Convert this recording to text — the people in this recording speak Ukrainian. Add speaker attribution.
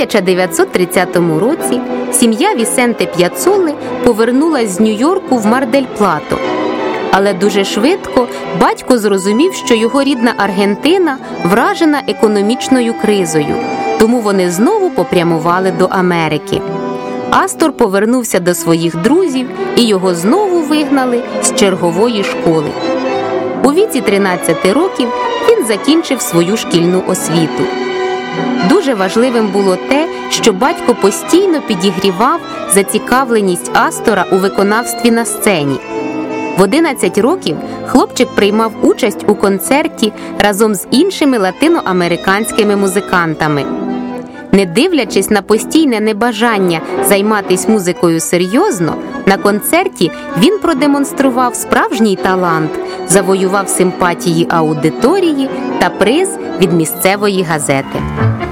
Speaker 1: 1930 році сім'я Вісенте П'яццоли повернулась з Нью-Йорку в Мар-дель-Плато. Але дуже швидко батько зрозумів, що його рідна Аргентина вражена економічною кризою, тому вони знову попрямували до Америки. Астор повернувся до своїх друзів, і його знову вигнали з чергової школи. У віці 13 років він закінчив свою шкільну освіту. Дуже важливим було те, що батько постійно підігрівав зацікавленість Астора у виконавстві на сцені. В 11 років хлопчик приймав участь у концерті разом з іншими латиноамериканськими музикантами. Не дивлячись на постійне небажання займатися музикою серйозно, на концерті він продемонстрував справжній талант, завоював симпатії аудиторії та приз від місцевої газети.